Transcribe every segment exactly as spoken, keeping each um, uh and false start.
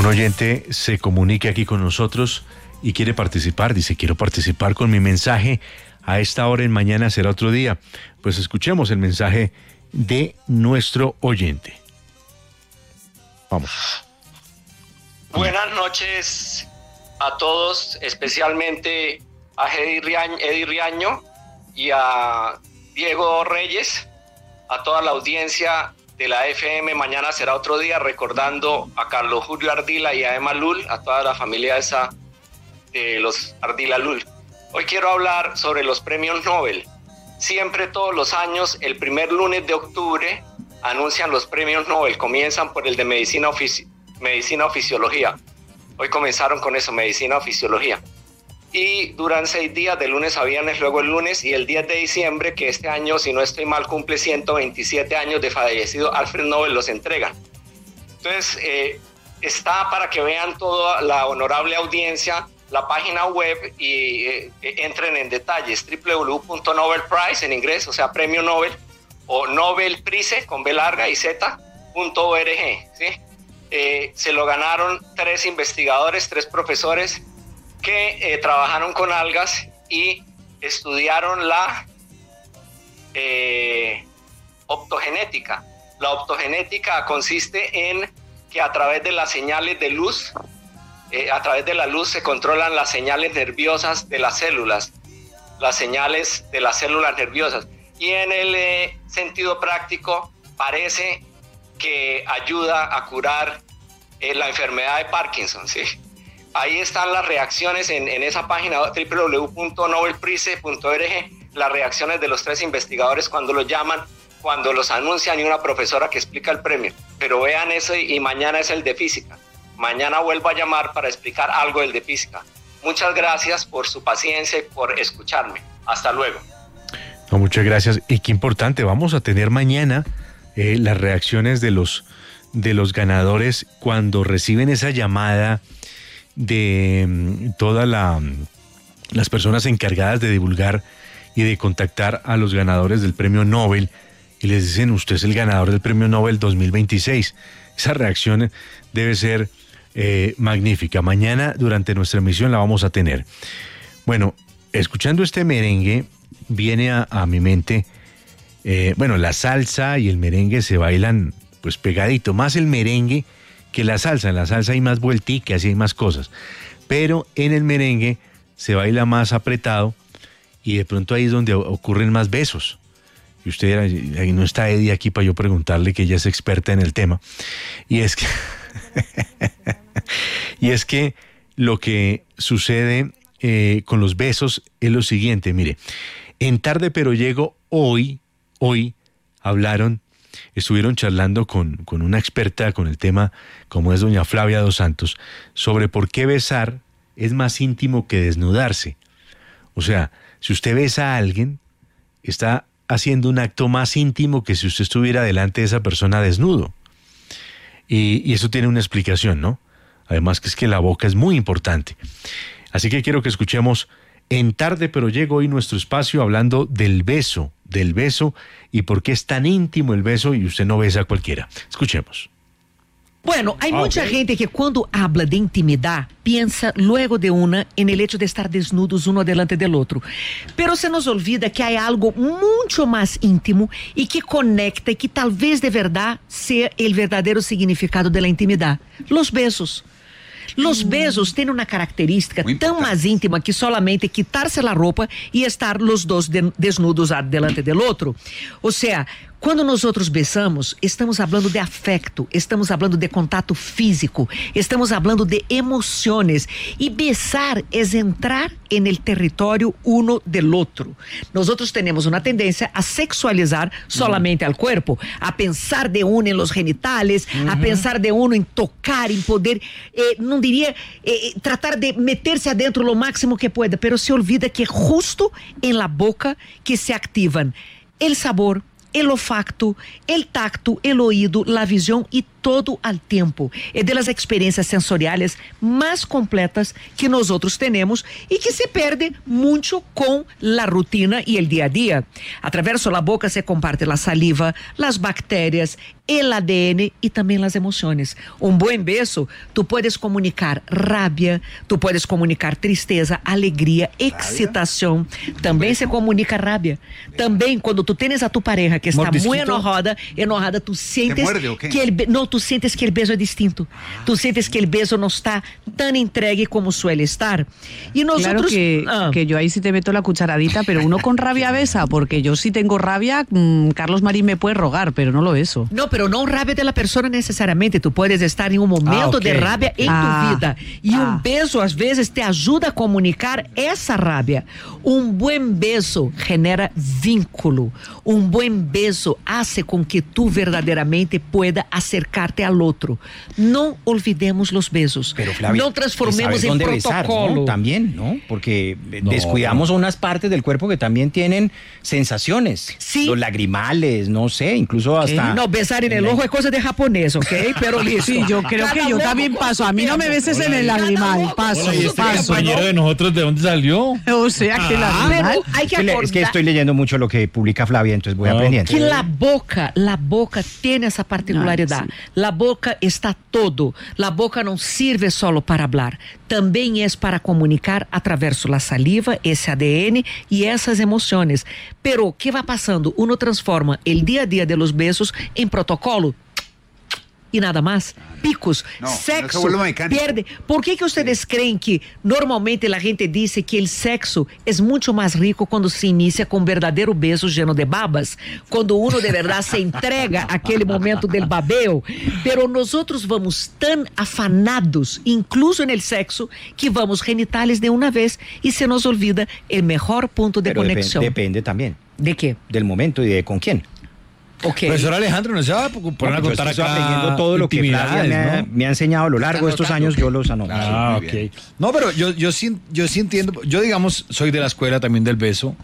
Un oyente se comunica aquí con nosotros y quiere participar. Dice, quiero participar con mi mensaje a esta hora en Mañana Será Otro Día. Pues escuchemos el mensaje de nuestro oyente. Vamos. Buenas noches a todos, especialmente a Eddie Riaño, Eddie Riaño y a Diego Reyes, a toda la audiencia de la F M Mañana Será Otro Día, recordando a Carlos Julio Ardila y a Emma Lul, a toda la familia esa de los Ardila Lul. Hoy quiero hablar sobre los premios Nobel. Siempre, todos los años, el primer lunes de octubre, anuncian los premios Nobel. Comienzan por el de Medicina, Ofici- Medicina o Fisiología. Hoy comenzaron con eso, Medicina o Fisiología. Y duran seis días, de lunes a viernes, luego el lunes, y el diez de diciembre, que este año, si no estoy mal, cumple ciento veintisiete años de fallecido Alfred Nobel, los entregan. Entonces, eh, está para que vean toda la honorable audiencia, la página web, y eh, entren en detalles, doble u doble u doble u punto nobel prize en inglés, o sea, premio Nobel, o Nobel Prize, con B larga y Z, punto org, ¿sí? Eh, se lo ganaron tres investigadores, tres profesores, que eh, trabajaron con algas y estudiaron la eh, optogenética. La optogenética consiste en que a través de las señales de luz, eh, a través de la luz se controlan las señales nerviosas de las células, las señales de las células nerviosas. Y en el eh, sentido práctico parece que ayuda a curar eh, la enfermedad de Parkinson, ¿sí? Ahí están las reacciones en, en esa página, doble u doble u doble u punto nobel prize punto org, las reacciones de los tres investigadores cuando los llaman, cuando los anuncian, y una profesora que explica el premio. Pero vean eso, y, y mañana es el de física. Mañana vuelvo a llamar para explicar algo del de física. Muchas gracias por su paciencia y por escucharme. Hasta luego. No, muchas gracias. Y qué importante, vamos a tener mañana eh, las reacciones de los, de los ganadores cuando reciben esa llamada de todas la, las personas encargadas de divulgar y de contactar a los ganadores del premio Nobel, y les dicen, usted es el ganador del premio Nobel dos mil veintiséis. Esa reacción debe ser eh, magnífica. Mañana durante nuestra emisión la vamos a tener. Bueno, escuchando este merengue viene a, a mi mente, eh, bueno, la salsa y el merengue se bailan pues pegadito, más el merengue que la salsa. En la salsa hay más vuelticas y hay más cosas, pero en el merengue se baila más apretado, y de pronto ahí es donde ocurren más besos. Y usted, ahí no está Eddie aquí para yo preguntarle, que ella es experta en el tema, y es que y es que lo que sucede eh, con los besos es lo siguiente. Mire, en Tarde Pero Llego hoy, hoy hablaron, estuvieron charlando con, con una experta con el tema, como es doña Flavia Dos Santos, sobre por qué besar es más íntimo que desnudarse. O sea, si usted besa a alguien, está haciendo un acto más íntimo que si usted estuviera delante de esa persona desnudo. Y, y eso tiene una explicación, ¿no? Además que es que la boca es muy importante. Así que quiero que escuchemos en Tarde Pero Llego hoy nuestro espacio hablando del beso, del beso y por qué es tan íntimo el beso y usted no besa a cualquiera. Escuchemos. Bueno, hay Ah, mucha ok. gente que cuando habla de intimidad piensa luego de una en el hecho de estar desnudos uno delante del otro. Pero se nos olvida que hay algo mucho más íntimo y que conecta y que tal vez de verdad sea el verdadero significado de la intimidad: los besos. Los besos têm uma característica Muito tão importante. mais íntima que solamente quitar-se a roupa e estar los dos de, desnudos delante del outro. Ou seja, quando nós outros besamos, estamos falando de afecto, estamos falando de contato físico, estamos falando de emoções. E besar é entrar en el território uno del outro. Nós outros temos uma tendência a sexualizar solamente al cuerpo, a pensar de uno en los genitales, uh-huh. a pensar de uno en tocar, en poder, eh, não diria, eh, tratar de meter-se adentro lo máximo que pueda, pero se olvida que é justo en la boca que se activan el sabor, el olfato, el tacto, el oído, la visión y todo al tiempo. Es de las experiencias sensoriales más completas que nosotros tenemos y que se pierde mucho con la rutina y el día a día. A través de la boca se comparte la saliva, las bacterias, el A D N y también las emociones. Un buen beso, tú puedes comunicar rabia, tú puedes comunicar tristeza, alegría, excitación. También se comunica rabia. También cuando tú tienes a tu pareja que está muy enojada, enojada, tú sientes muerde, ¿o qué? que el be- no, tú sientes que el beso es distinto. Tú sientes que el beso no está tan entregue como suele estar. Y Claro nosotros que, ah, que yo ahí sí te meto la cucharadita, pero uno con rabia besa, porque yo sí tengo rabia, mmm, Carlos Marín me puede rogar, pero no lo beso. no, pero no rabia de la persona necesariamente. Tú puedes estar en un momento Ah, ok, de rabia ok. en Ah, tu vida. Y ah. un beso, a veces, te ayuda a comunicar esa rabia. Un buen beso genera vínculo. Un buen beso hace con que tú verdaderamente pueda acercarte al otro. No olvidemos los besos. Pero Flavia, no transformemos ¿sabes en dónde besar, protocolo. ¿no? También, ¿no? Porque No, descuidamos unas partes del cuerpo que también tienen sensaciones. Sí. Los lagrimales, no sé, incluso hasta... No, besar en el ojo es cosa de japonés, ¿ok? Pero listo. Sí, yo creo que yo también paso. A mí no me beses en el lagrimal, paso, Hola, ¿y este paso. compañero de nosotros de dónde salió? O sea que la Pero hay que Es que le- acordar es que estoy leyendo mucho lo que publica Flavia, entonces voy Ah, aprendiendo. que la boca, la boca tiene esa particularidad. Ah, sí. La boca está todo. La boca no sirve solo para hablar, también es para comunicar a través de la saliva, ese A D N y esas emociones. Pero ¿qué va pasando? Uno transforma el día a día de los besos en protocolo. Y nada más, picos, No, no se sexo, vuelve mecánico. pierde. ¿Por qué que ustedes creen que normalmente la gente dice que el sexo es mucho más rico cuando se inicia con un verdadero beso lleno de babas? Cuando uno de verdad se entrega a aquele momento del babeo. Pero nosotros vamos tan afanados, incluso en el sexo, que vamos genitales de una vez y se nos olvida el mejor punto de Pero depe- conexión. depende también ¿De qué? del momento y de con quién. Ok. Profesor Alejandro, no se va a poner No, a yo contar estoy acá aprendiendo todo lo que Flavia intimidades, me ha, ¿no? me ha enseñado a lo largo de estos anotando, años, ¿qué? yo los anoto. Ah, Muy ok. bien. No, pero yo, yo, sí, yo sí entiendo. Yo, digamos, soy de la escuela también del beso.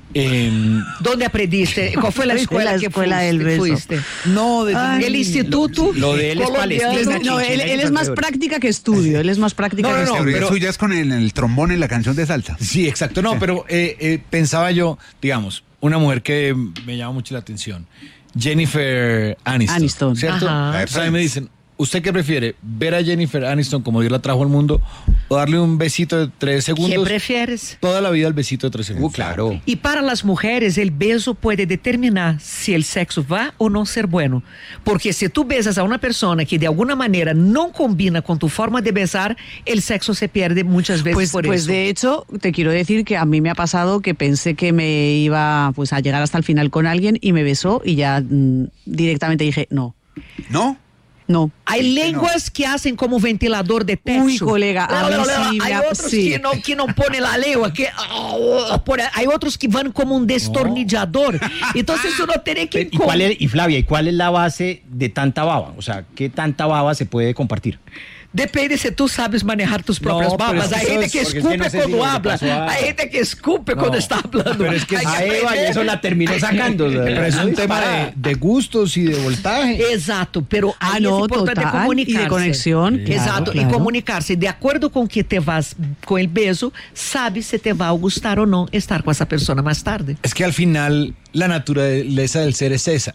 Em, ¿Dónde aprendiste? ¿Cuál fue la De escuela la que escuela fuiste? del beso. fuiste? no, de, Ay, El instituto. lo de él es colombiano. Palestina, Es- no, él, Chinchilla y él es más Salvador. práctica que estudio, él es más práctica No, que no, no, estudio. Pero, pero- eso ya es con el, el trombón en la canción de salsa. Sí, exacto. No, pero eh, eh, pensaba yo, digamos, una mujer que me llama mucho la atención. Jennifer Aniston. Aniston. ¿Cierto? Ajá. O sea, y me dicen, ¿usted qué prefiere? ¿Ver a Jennifer Aniston como Dios la trajo al mundo o darle un besito de tres ¿Qué segundos? prefieres? Toda la vida el besito de tres segundos. Uh, claro. Y para las mujeres, el beso puede determinar si el sexo va o no ser bueno. Porque si tú besas a una persona que de alguna manera no combina con tu forma de besar, el sexo se pierde muchas veces Pues, por pues eso. de hecho, te quiero decir que a mí me ha pasado que pensé que me iba pues a llegar hasta el final con alguien y me besó y ya mm, directamente dije, no, ¿No? no. Hay lenguas que hacen como ventilador de techo. Uy, colega, a mí sí me hay ha- otros sí. que no, que no ponen la lengua, que ah, por- hay otros que van como un destornillador. Entonces uno tiene que... ¿Y, cuál es, y Flavia, ¿y cuál es la base de tanta baba? O sea, ¿qué tanta baba se puede compartir? Depende si tú sabes manejar tus propias No, pero babas. es que Hay gente eso que es- porque es que escupe no sé cuando si le habla. pasó a- Hay gente que escupe cuando está hablando. pero es que Hay a Eva y aprender. eso la terminó sacando. o sea, Pero es un eso tema de, dispara. de gustos y de voltaje. Exacto, pero Ah, ahí no, es importante total, comunicarse. y de conexión, claro, Exacto, claro. y comunicarse. De acuerdo con que te vas con el beso, sabes si te va a gustar o no estar con esa persona más tarde. Es que al final la naturaleza del ser es esa.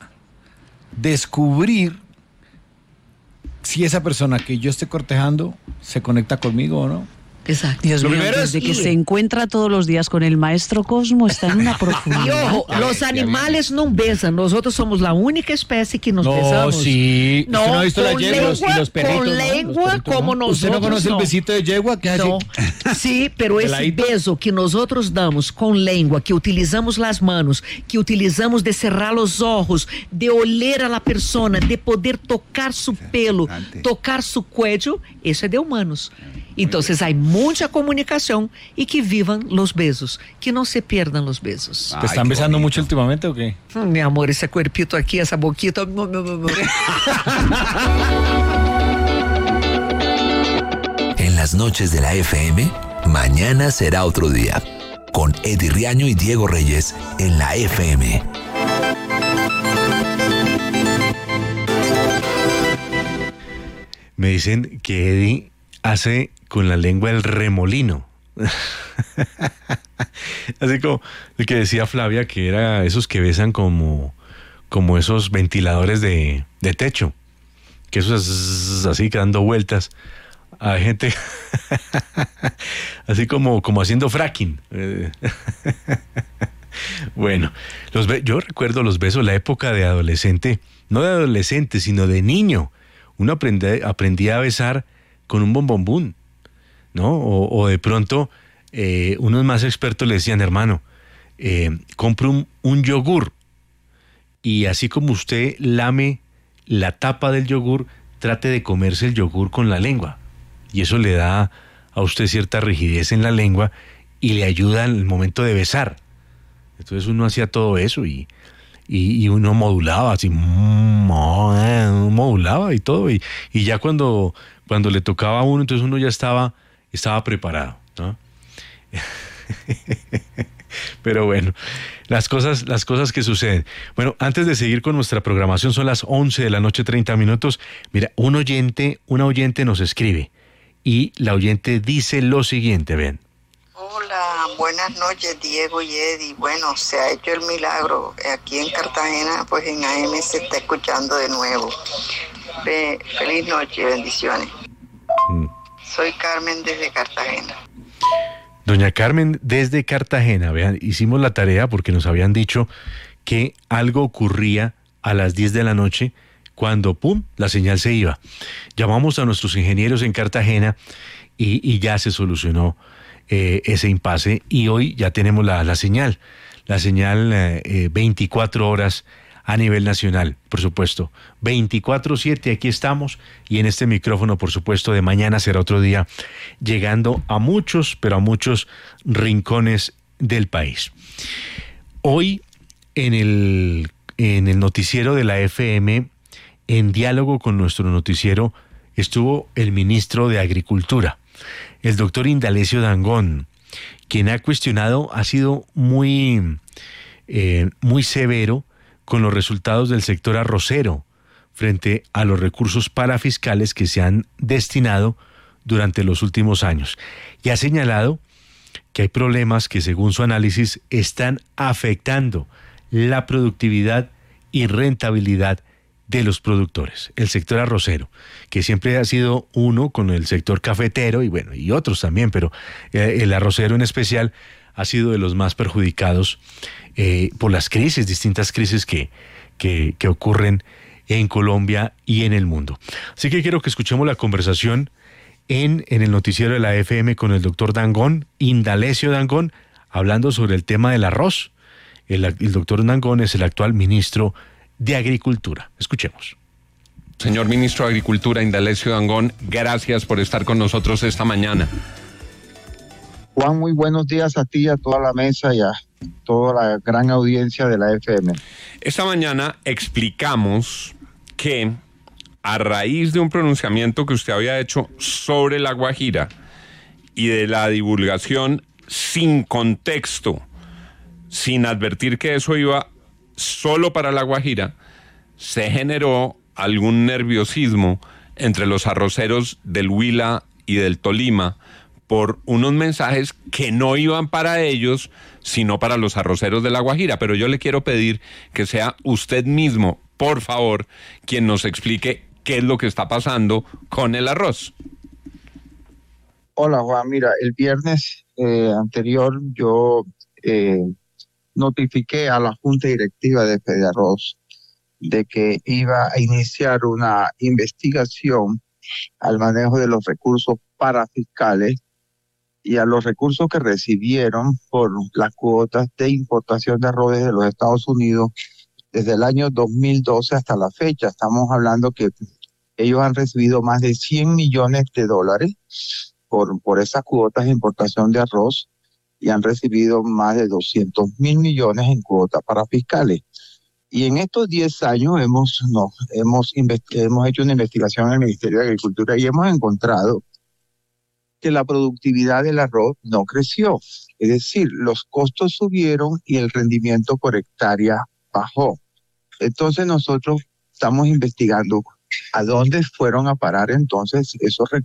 Descubrir si esa persona que yo esté cortejando se conecta conmigo o no. Exacto. Dios Lo mío, primero es desde que ir. se encuentra todos los días con el maestro Cosmo está en una Y profundidad. ojo, los animales no besan. Nosotros somos la única especie que nos No, besamos. sí. No, ¿Usted no ha visto con las yeguas lengua, y los perritos, con no? lengua Los perritos, como ¿no? nosotros. ¿Usted no conoce no. el besito de yegua que hace No. Sí, pero esse Peladito. beso que nosotros damos com língua, que utilizamos as manos, que utilizamos de cerrar os ojos, de oler a la persona, de poder tocar su pelo, Interesante. tocar su cuello, isso é de humanos. Então, há muita comunicação e que vivam os besos, que não se perdam os besos. ¿Te Ay, están qué besando bonito. mucho últimamente o qué? Hum, meu amor, esse cuerpito aqui, essa boquita. En las noches de la F M, mañana será otro día. Con Eddie Riaño y Diego Reyes en la F M. Me dicen que Eddie hace con la lengua el remolino. Así como el que decía Flavia, que era esos que besan como, como esos ventiladores de, de techo, que eso es así que dando vueltas. Hay gente así como, como haciendo fracking. Bueno, los be- yo recuerdo los besos, la época de adolescente, no de adolescente, sino de niño. Uno aprende, aprendía a besar con un bombombún, ¿no? O, o de pronto eh, unos más expertos le decían, hermano, eh, compre un, un yogur y así como usted lame la tapa del yogur, trate de comerse el yogur con la lengua. Y eso le da a usted cierta rigidez en la lengua y le ayuda en el momento de besar. Entonces uno hacía todo eso y, y, y uno modulaba así, modulaba y todo. Y, y ya cuando, cuando le tocaba a uno, entonces uno ya estaba, estaba preparado, ¿no? Pero bueno, las cosas, las cosas que suceden. Bueno, antes de seguir con nuestra programación, son las once de la noche, treinta minutos. Mira, un oyente, una oyente nos escribe y la oyente dice lo siguiente, ven. Hola, buenas noches Diego y Eddie. Bueno, se ha hecho el milagro. Aquí en Cartagena, pues en A M se está escuchando de nuevo. Be- feliz noche, bendiciones. Mm. Soy Carmen desde Cartagena. Doña Carmen, desde Cartagena, vean, hicimos la tarea porque nos habían dicho que algo ocurría a las diez de la noche cuando, pum, la señal se iba. Llamamos a nuestros ingenieros en Cartagena y, y ya se solucionó eh, ese impasse y hoy ya tenemos la, la señal, la señal eh, veinticuatro horas a nivel nacional, por supuesto. veinticuatro siete, aquí estamos, y en este micrófono, por supuesto, de mañana será otro día, llegando a muchos, pero a muchos rincones del país. Hoy, en el, en el noticiero de la F M, en diálogo con nuestro noticiero, estuvo el ministro de Agricultura, el doctor Indalecio Dangond, quien ha cuestionado, ha sido muy, eh, muy severo con los resultados del sector arrocero frente a los recursos parafiscales que se han destinado durante los últimos años. Y ha señalado que hay problemas que, según su análisis, están afectando la productividad y rentabilidad de los productores. El sector arrocero, que siempre ha sido uno con el sector cafetero y bueno, y otros también, pero eh, el arrocero en especial ha sido de los más perjudicados eh, por las crisis, distintas crisis que, que, que ocurren en Colombia y en el mundo. Así que quiero que escuchemos la conversación en, en el noticiero de la F M con el doctor Dangond, Indalecio Dangond, hablando sobre el tema del arroz. El, el doctor Dangond es el actual ministro de Agricultura. Escuchemos. Señor ministro de Agricultura, Indalecio Dangond, gracias por estar con nosotros esta mañana. Juan, muy buenos días a ti, a toda la mesa y a toda la gran audiencia de la F M. Esta mañana explicamos que a raíz de un pronunciamiento que usted había hecho sobre La Guajira y de la divulgación sin contexto, sin advertir que eso iba solo para La Guajira, se generó algún nerviosismo entre los arroceros del Huila y del Tolima por unos mensajes que no iban para ellos, sino para los arroceros de La Guajira. Pero yo le quiero pedir que sea usted mismo, por favor, quien nos explique qué es lo que está pasando con el arroz. Hola Juan, mira, el viernes eh, anterior yo eh, notifiqué a la Junta Directiva de Fedearroz de que iba a iniciar una investigación al manejo de los recursos parafiscales y a los recursos que recibieron por las cuotas de importación de arroz de los Estados Unidos desde el año dos mil doce hasta la fecha. Estamos hablando que ellos han recibido más de cien millones de dólares por, por esas cuotas de importación de arroz y han recibido más de doscientos mil millones en cuotas parafiscales. Y en estos diez años hemos, no, hemos, hemos hecho una investigación en el Ministerio de Agricultura y hemos encontrado que la productividad del arroz no creció. Es decir, los costos subieron y el rendimiento por hectárea bajó. Entonces nosotros estamos investigando ¿A dónde fueron a parar entonces esos recursos?